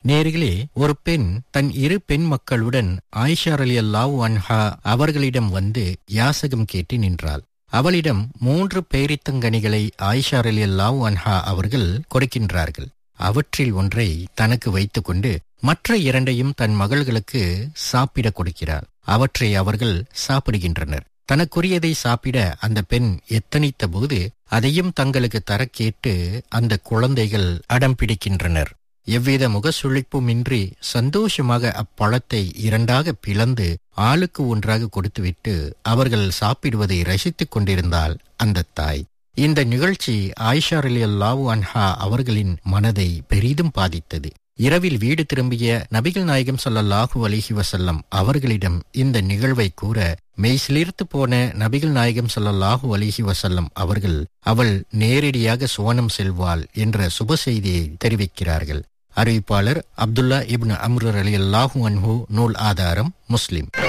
நேர்களே, ஒரு பெண் தன் 2 பெண் மக்களுடன் ஆயிஷா ரலியல்லாஹு அன்ஹா அவர்களிடம் வந்து யாசகம் கேட்டு நின்றாள். அவளிடம் 3 பேரித்தங்கனிகளை ஆயிஷா ரலியல்லாஹு அன்ஹா அவர்கள் கொடுக்கின்றார்கள். அவற்றில் ஒன்றை தனக்கு வைத்துக்கொண்டு மற்ற 2ஐயும் தன் மகள்களுக்கு சாப்பிட கொடுக்கிறாள். அவற்றை அவர்கள் சாப்பிடுகின்றனர். தனக்குரியதை சாப்பிட அந்த பெண் எத்தனித்த போது அதையும் தங்களுக்கு தர கேட்டு அந்த குழந்தைகள் அடம் பிடிக்கின்றனர். எவ்வித முகசுளிப்புமின்றி சந்தோஷமாக அப்பழத்தை 2ஆக பிளந்து ஆளுக்கு ஒன்றாக கொடுத்துவிட்டு அவர்கள் சாப்பிடுவதை ரசித்துக் கொண்டிருந்தாள் அந்த தாய். இந்த நிகழ்ச்சி ஆயிஷா ரலியல்லாஹு அன்ஹா அவர்களின் மனதை பெரிதும் பாதித்தது. இரவில் வீடு திரும்பிய நபிகள் நாயகம் ஸல்லல்லாஹு அலைஹி வஸல்லம் அவர்களிடம் இந்த நிகழ்வை கூற, மெய்சிலிர்த்து போன நபிகள் நாயகம் ஸல்லல்லாஹு அலைஹி வஸல்லம் அவர்கள் அவள் நேரடியாக சுவனம் செல்வாள் என்ற சுப செய்தியை தெரிவிக்கிறார்கள். அறிவிப்பாளர் அப்துல்லா இப்னு அம்ர் ரலியல்லாஹு அன்ஹு. நூல் ஆதாரம் முஸ்லிம்.